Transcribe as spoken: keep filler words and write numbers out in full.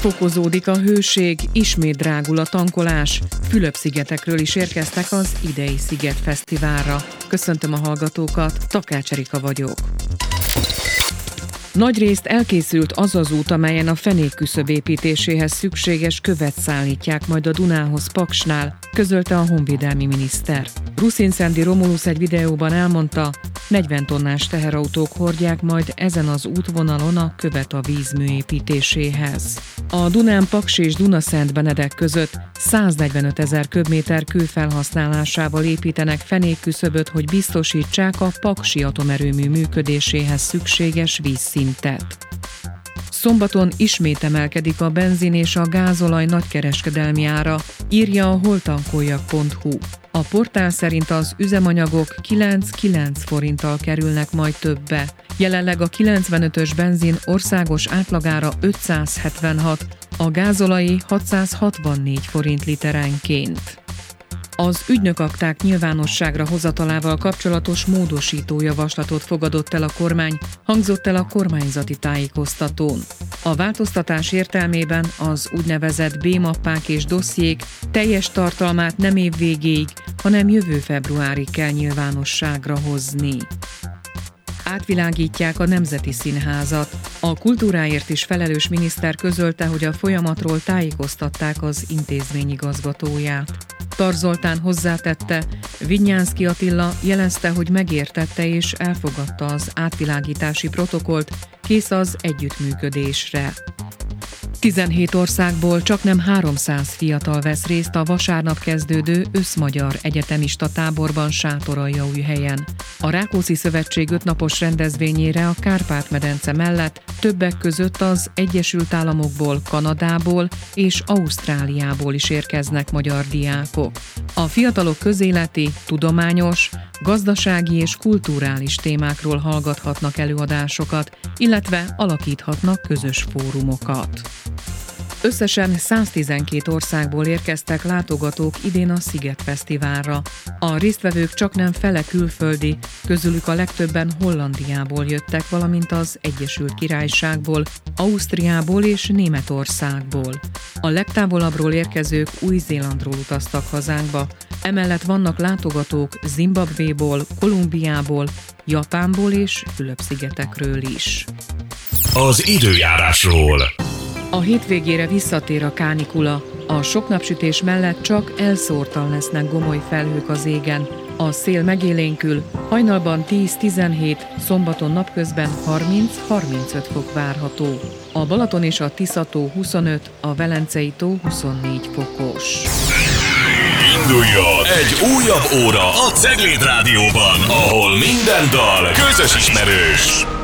Fokozódik a hőség, ismét drágul a tankolás. Fülöp-szigetekről is érkeztek az idei Szigetfesztiválra. Köszöntöm a hallgatókat, Takács Erika vagyok. Nagyrészt elkészült az az út, amelyen a fenékküszöb építéséhez szükséges követ szállítják majd a Dunához Paksnál, közölte a honvédelmi miniszter. Ruszinszendi Romulusz egy videóban elmondta, negyven tonnás teherautók hordják majd ezen az útvonalon a követ a vízmű építéséhez. A Dunán Paks és Dunaszentbenedek között száznegyvenöt ezer köbméter kő felhasználásával építenek fenékküszöböt, hogy biztosítsák a paksi atomerőmű működéséhez szükséges vízszintet. Szombaton ismét emelkedik a benzin és a gázolaj nagykereskedelmi ára, írja a holtankoljak pont hu. A portál szerint az üzemanyagok kilenc-kilenc forinttal kerülnek majd többe. Jelenleg a kilencvenötös benzin országos átlagára ötszázhetvenhat, a gázolai hatszázhatvannégy forint literenként. Az ügynökakták nyilvánosságra hozatalával kapcsolatos módosító javaslatot fogadott el a kormány, hangzott el a kormányzati tájékoztatón. A változtatás értelmében az úgynevezett B-mappák és dossziék teljes tartalmát nem év végéig, hanem jövő februárig kell nyilvánosságra hozni. Átvilágítják a Nemzeti Színházat. A kultúráért is felelős miniszter közölte, hogy a folyamatról tájékoztatták az intézmény igazgatóját. Tar Zoltán hozzátette, Vignyánszky Attila jelezte, hogy megértette és elfogadta az átvilágítási protokollt, kész az együttműködésre. tizenhét országból csaknem háromszáz fiatal vesz részt a vasárnap kezdődő összmagyar egyetemista táborban Sátoraljaújhelyen. A Rákóczi Szövetség ötnapos rendezvényére a Kárpát-medence mellett többek között az Egyesült Államokból, Kanadából és Ausztráliából is érkeznek magyar diákok. A fiatalok közéleti, tudományos, gazdasági és kulturális témákról hallgathatnak előadásokat, illetve alakíthatnak közös fórumokat. Összesen száztizenkét országból érkeztek látogatók idén a Szigetfesztiválra. A résztvevők csaknem fele külföldi, közülük a legtöbben Hollandiából jöttek, valamint az Egyesült Királyságból, Ausztriából és Németországból. A legtávolabbról érkezők Új-Zélandról utaztak hazánkba, emellett vannak látogatók Zimbabvéból, Kolumbiából, Japánból és Fülöp-szigetekről is. Az időjárásról. A hétvégére visszatér a kánikula. A sok napsütés mellett csak elszórtan lesznek gomoly felhők az égen. A szél megélénkül, hajnalban tíz-tizenhét, szombaton napközben harminc-harmincöt fok várható. A Balaton és a Tisza-tó huszonöt, a Velencei tó huszonnégy fokos. Induljon egy újabb óra a Cegléd Rádióban, ahol minden dal közös ismerős.